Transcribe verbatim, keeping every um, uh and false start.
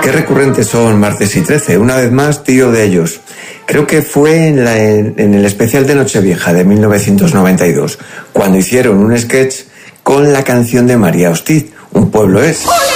Qué recurrentes son Martes y Trece. Una vez más, tío de ellos. Creo que fue en, la, en, en el especial de Nochevieja de mil novecientos noventa y dos, cuando hicieron un sketch con la canción de María Hostiz, Un pueblo es.